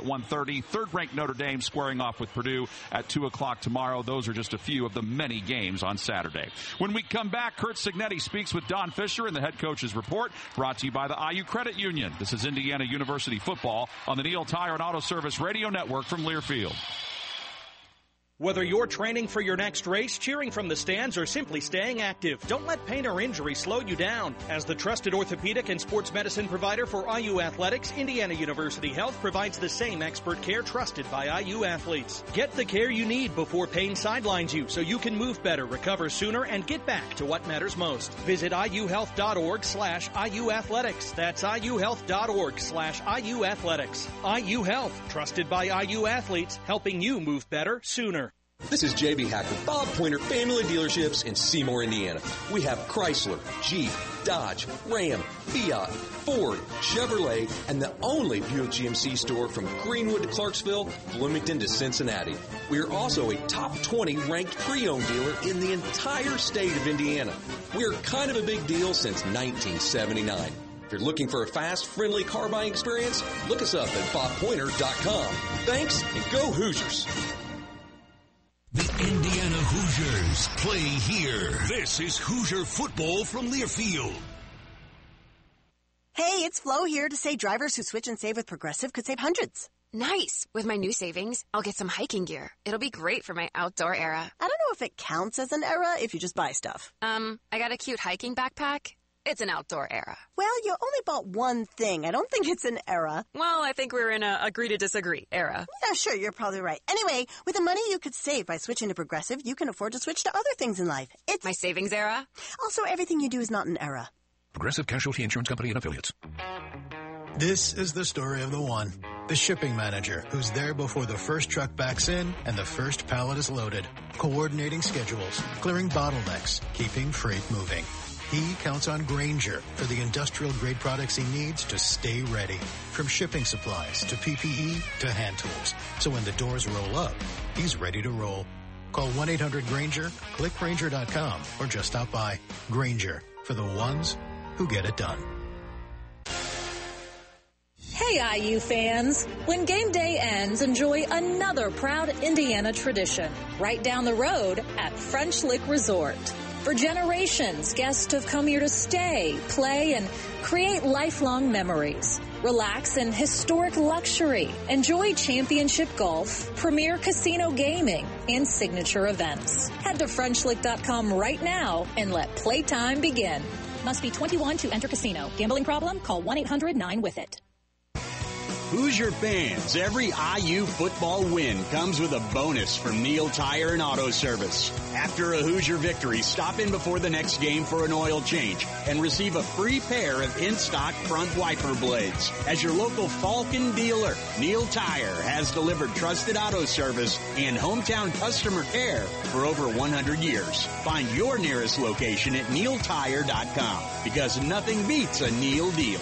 1:30. Third-ranked Notre Dame squaring off with Purdue at 2 o'clock tomorrow. Those are just a few of the many games on Saturday. When we come back, Curt Cignetti speaks with Don Fisher in the head coach's report, brought to you by the IU Credit Union. This is Indiana University football on the Neil Tire and Auto Service Radio Network from Learfield. Whether you're training for your next race, cheering from the stands, or simply staying active, don't let pain or injury slow you down. As the trusted orthopedic and sports medicine provider for IU Athletics, Indiana University Health provides the same expert care trusted by IU athletes. Get the care you need before pain sidelines you so you can move better, recover sooner, and get back to what matters most. Visit iuhealth.org/IU Athletics. That's iuhealth.org/IU Athletics. IU Health, trusted by IU athletes, helping you move better sooner. This is J.B. Hacker, Bob Pointer Family Dealerships in Seymour, Indiana. We have Chrysler, Jeep, Dodge, Ram, Fiat, Ford, Chevrolet, and the only Buick GMC store from Greenwood to Clarksville, Bloomington to Cincinnati. We are also a top 20 ranked pre-owned dealer in the entire state of Indiana. We're kind of a big deal since 1979. If you're looking for a fast, friendly car buying experience, look us up at bobpointer.com. Thanks, and go Hoosiers! The Indiana Hoosiers play here. This is Hoosier football from Learfield. Hey, it's Flo here to say drivers who switch and save with Progressive could save hundreds. Nice. With my new savings, I'll get some hiking gear. It'll be great for my outdoor era. I don't know if it counts as an era if you just buy stuff. I got a cute hiking backpack. It's an outdoor era. Well, you only bought one thing. I don't think it's an era. Well, I think we're in a agree to disagree era. Yeah, sure, you're probably right. Anyway, with the money you could save by switching to Progressive, you can afford to switch to other things in life. It's my savings era. Also, everything you do is not an era. Progressive Casualty Insurance Company and Affiliates. This is the story of the one. The shipping manager who's there before the first truck backs in and the first pallet is loaded. Coordinating schedules, clearing bottlenecks, keeping freight moving. He counts on Grainger for the industrial-grade products he needs to stay ready. From shipping supplies to PPE to hand tools. So when the doors roll up, he's ready to roll. Call 1-800-GRAINGER, click Grainger.com, or just stop by. Grainger, for the ones who get it done. Hey, IU fans. When game day ends, enjoy another proud Indiana tradition right down the road at French Lick Resort. For generations, guests have come here to stay, play, and create lifelong memories. Relax in historic luxury. Enjoy championship golf, premier casino gaming, and signature events. Head to FrenchLick.com right now and let playtime begin. Must be 21 to enter casino. Gambling problem? Call 1-800-9-WITH-IT. Hoosier fans, every IU football win comes with a bonus from Neil Tire and Auto Service. After a Hoosier victory, stop in before the next game for an oil change and receive a free pair of in-stock front wiper blades. As your local Falcon dealer, Neil Tire has delivered trusted auto service and hometown customer care for over 100 years. Find your nearest location at neiltire.com because nothing beats a Neil deal.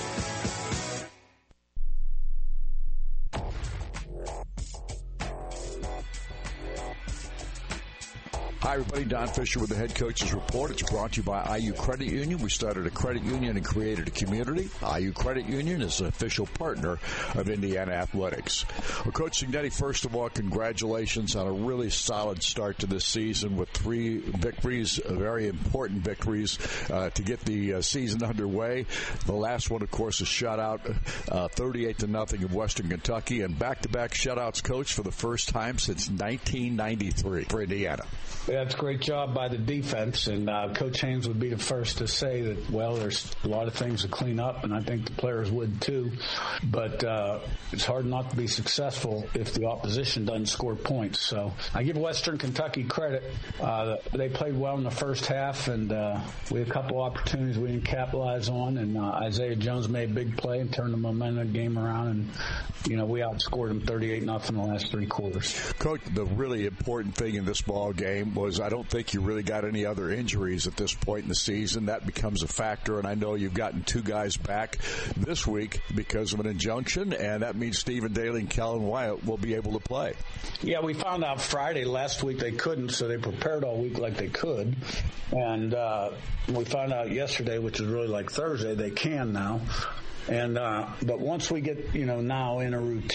Hi, everybody. Don Fisher with the Head Coach's Report. It's brought to you by IU Credit Union. We started a credit union and created a community. IU Credit Union is an official partner of Indiana Athletics. Well, Coach Cignetti, first of all, congratulations on a really solid start to this season with 3 victories, very important victories to get the season underway. The last one, of course, is shutout 38-0 of Western Kentucky, and back-to-back shutouts, Coach, for the first time since 1993 for Indiana. Yeah, it's a great job by the defense, and Coach Haynes would be the first to say that, well, there's a lot of things to clean up, and I think the players would too. But it's hard not to be successful if the opposition doesn't score points. So I give Western Kentucky credit. They played well in the first half, and we had a couple opportunities we didn't capitalize on, and Isaiah Jones made a big play and turned the momentum of the game around, and, you know, we outscored them 38-0 in the last 3 quarters. Coach, the really important thing in this ball game was I don't think you really got any other injuries at this point in the season. That becomes a factor, and I know you've gotten 2 guys back this week because of an injunction, and that means Stephen Daly and Kellen Wyatt will be able to play. Yeah, we found out Friday. Last week they couldn't, so they prepared all week like they could. And we found out yesterday, which is really like Thursday, they can now. And but once we get, now in a routine,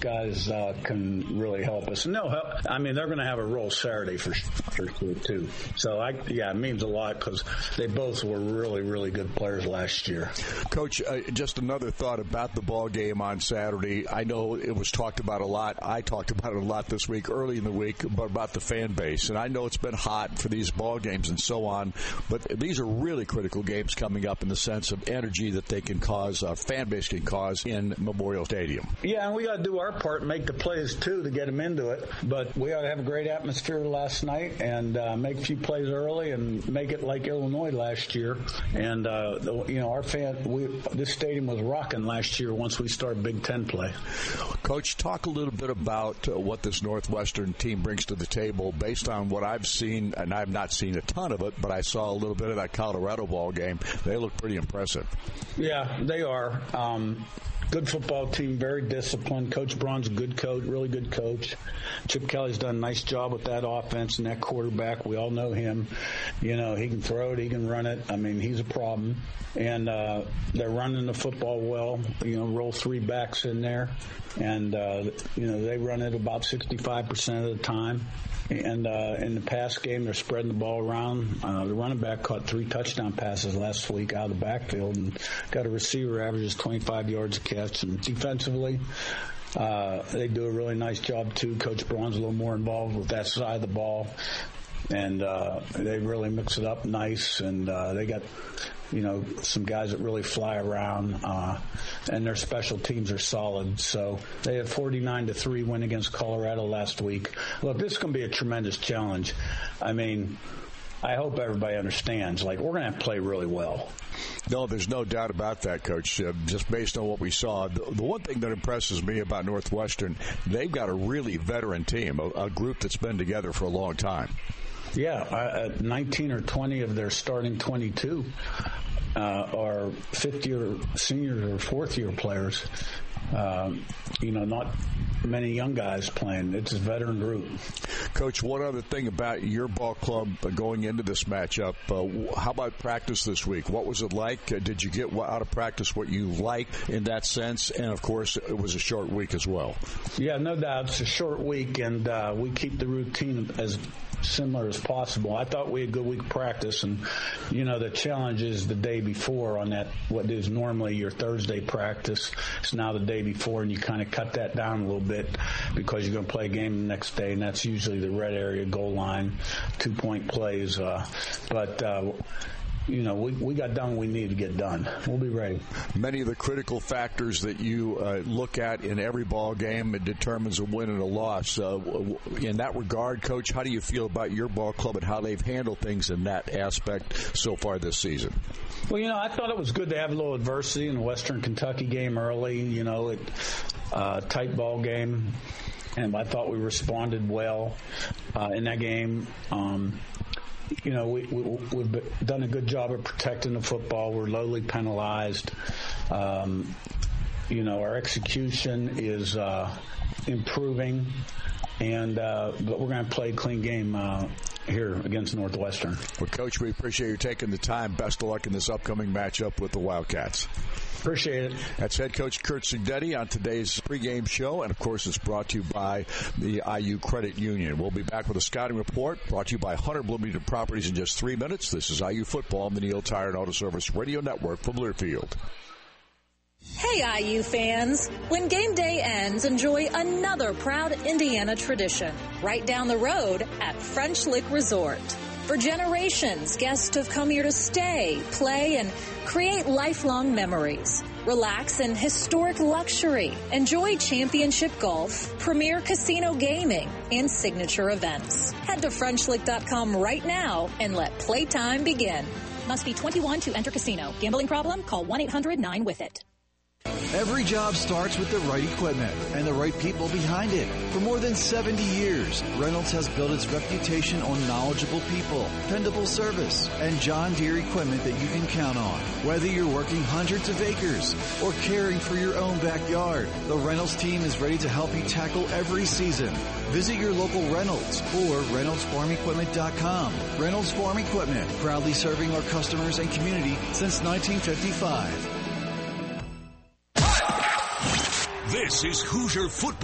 guys can really help us. And they'll help. I mean, they're going to have a roll Saturday for sure, too. So, it means a lot because they both were really, really good players last year. Coach, just another thought about the ball game on Saturday. I know it was talked about a lot. I talked about it a lot this week, early in the week, but about the fan base. And I know it's been hot for these ball games and so on, but these are really critical games coming up in the sense of energy that they can cause, fan base can cause in Memorial Stadium. Yeah, and we got to do our part and make the plays, too, to get them into it. But we ought to have a great atmosphere last night and make a few plays early and make it like Illinois last year. And, our this stadium was rocking last year once we started Big Ten play. Coach, talk a little bit about what this Northwestern team brings to the table based on what I've seen, and I've not seen a ton of it, but I saw a little bit of that Colorado ball game. They look pretty impressive. Yeah, they are. Good football team, very disciplined. Coach Braun's a good coach, really good coach. Chip Kelly's done a nice job with that offense and that quarterback. We all know him. He can throw it, he can run it. I mean, he's a problem. And they're running the football well. Roll 3 backs in there. And, they run it about 65% of the time. And in the pass game, they're spreading the ball around. The running back caught 3 touchdown passes last week out of the backfield and got a receiver averages 25 yards a catch. And defensively, they do a really nice job, too. Coach Braun's a little more involved with that side of the ball. And they really mix it up nice. And they got some guys that really fly around, and their special teams are solid. So they had 49-3 win against Colorado last week. Look, this is going to be a tremendous challenge. I mean, I hope everybody understands. We're going to have to play really well. No, there's no doubt about that, Coach. Just based on what we saw, the one thing that impresses me about Northwestern, they've got a really veteran team, a group that's been together for a long time. Yeah, 19 or 20 of their starting 22 are fifth-year seniors or fourth-year players. Not many young guys playing. It's a veteran group. Coach, one other thing about your ball club going into this matchup, how about practice this week? What was it like? Did you get out of practice what you liked in that sense? And, of course, it was a short week as well. Yeah, no doubt. It's a short week, and we keep the routine as similar as possible. I thought we had a good week of practice, and the challenge is the day before on that, what is normally your Thursday practice. It's now the day before, and you kind of cut that down a little bit because you're going to play a game the next day, and that's usually the red area goal line, 2-point plays. We got done what we needed to get done. We'll be ready. Many of the critical factors that you look at in every ball game, it determines a win and a loss. In that regard, Coach, how do you feel about your ball club and how they've handled things in that aspect so far this season? Well, I thought it was good to have a little adversity in the Western Kentucky game early, tight ball game. And I thought we responded well in that game. We've done a good job of protecting the football. We're lowly penalized. Our execution is improving, but we're going to play a clean game here against Northwestern. Well, Coach, we appreciate you taking the time. Best of luck in this upcoming matchup with the Wildcats. Appreciate it. That's head coach Curt Cignetti on today's pregame show, and of course it's brought to you by the IU Credit Union. We'll be back with a scouting report brought to you by Hunter Bloomington Properties in just 3 minutes. This is IU Football on the Neil Tire and Auto Service Radio Network from Learfield. Hey, IU fans. When game day ends, enjoy another proud Indiana tradition right down the road at French Lick Resort. For generations, guests have come here to stay, play, and create lifelong memories. Relax in historic luxury. Enjoy championship golf, premier casino gaming, and signature events. Head to FrenchLick.com right now and let playtime begin. Must be 21 to enter casino. Gambling problem? Call 1-800-9-WITH-IT. Every job starts with the right equipment and the right people behind it. For more than 70 years, Reynolds has built its reputation on knowledgeable people, dependable service, and John Deere equipment that you can count on. Whether you're working hundreds of acres or caring for your own backyard, the Reynolds team is ready to help you tackle every season. Visit your local Reynolds or ReynoldsFarmEquipment.com. Reynolds Farm Equipment, proudly serving our customers and community since 1955. This is Hoosier Football.